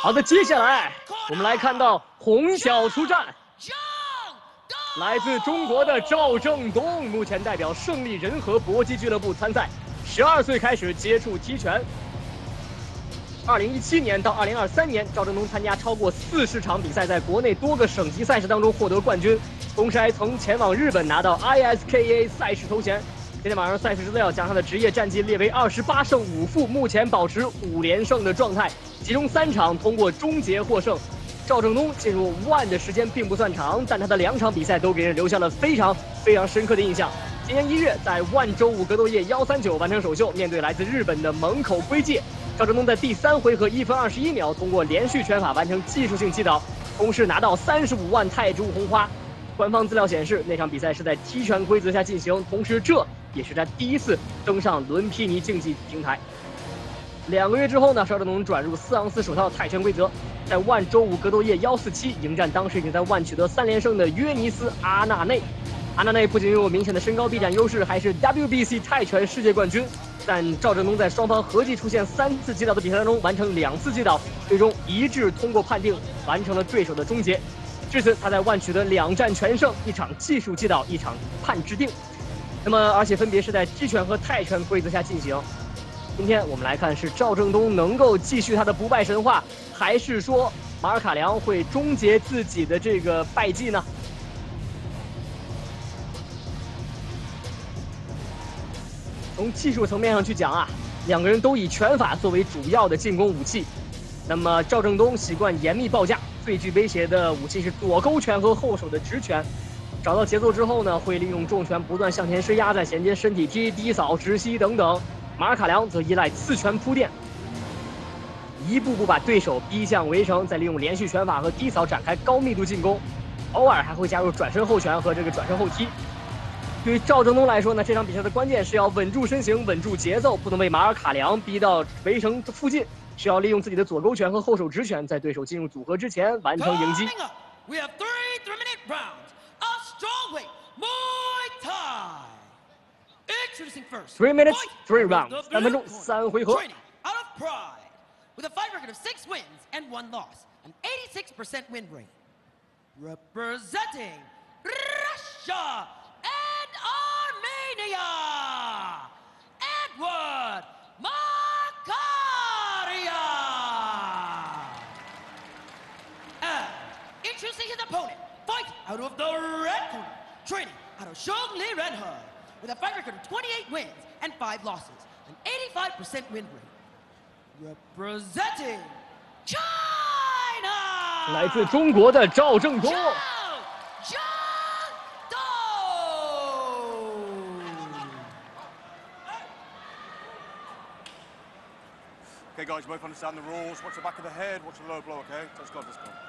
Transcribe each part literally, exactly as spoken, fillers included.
好的，接下来我们来看到红小出战，来自中国的赵正东，目前代表胜利仁和搏击俱乐部参赛，十二岁开始接触踢拳。二零一七年到二零二三年，赵正东参加超过四十场比赛，在国内多个省级赛事当中获得冠军，同时还曾前往日本拿到 I S K A 赛事头衔。今天晚上赛事资料将他的职业战绩列为二十八胜五负，目前保持五连胜的状态，其中三场通过终结获胜。赵正东进入 ONE 的时间并不算长，但他的两场比赛都给人留下了非常非常深刻的印象。今年一月，在 ONE 周五格斗夜一三九完成首秀，面对来自日本的门口圭介，赵正东在第三回合一分二十一秒通过连续拳法完成技术性击倒，同时拿到三十五万泰铢红花。官方资料显示，那场比赛是在踢拳规则下进行，同时这也是他第一次登上伦皮尼竞技平台。两个月之后呢，赵正东转入四盎司手套泰拳规则，在 ONE 周五格斗夜一四七迎战当时已经在 ONE 取得三连胜的约尼斯·阿纳内。阿纳内不仅拥有明显的身高臂展优势，还是 W B C 泰拳世界冠军。但赵正东在双方合计出现三次击倒的比赛当中，完成两次击倒，最终一致通过判定完成了对手的终结。至此，他在 ONE 取得两战全胜，一场技术击倒，一场判制定。那么，而且分别是在踢拳和泰拳规则下进行。今天我们来看，是赵正东能够继续他的不败神话，还是说马尔卡良会终结自己的这个败绩呢？从技术层面上去讲啊，两个人都以拳法作为主要的进攻武器。那么赵正东习惯严密报价，最具威胁的武器是左勾拳和后手的直拳。找到节奏之后呢，会利用重拳不断向前施压，再衔接身体踢、低扫、直吸等等。马尔卡良则依赖刺拳铺垫，一步步把对手逼向围城，再利用连续拳法和低扫展开高密度进攻，偶尔还会加入转身后拳和这个转身后踢。对于赵正东来说呢，这场比赛的关键是要稳住身形、稳住节奏，不能被马尔卡良逼到围城附近，需要利用自己的左勾拳和后手直拳，在对手进入组合之前完成迎击。Three minutes, three rounds， 三分钟，三回合。 With a fight record of six wins and one loss, an eighty-six percent win rate. Representing Russia and Armenia, Edward Makaria. And introducing his opponent, fight out of the red corner, training out of Zhongli Renhe. With a fight record of twenty-eight wins and five losses, an eighty-five percent win rate. Representing China. 来自中国的赵正东。 Okay, guys, both understand the rules. Watch the back of the head, watch the low blow, okay? Let's go, let's go.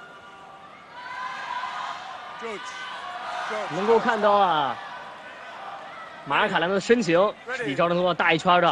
Judge. Judge. 能够看到啊，马尔卡良的身形是比赵正东要大一圈的。